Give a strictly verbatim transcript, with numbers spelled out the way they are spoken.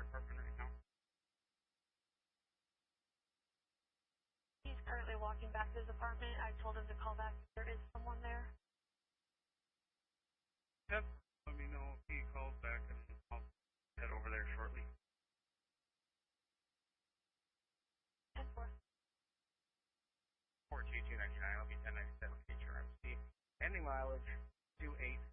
apartment right now. He's currently walking back to his apartment. I told him to call back. There is someone there. Yep. Let me know if he calls back and I'll head over there shortly. ten four. four two two ninety-nine, I'll be ten ninety-seven H R M C. Ending mileage two eight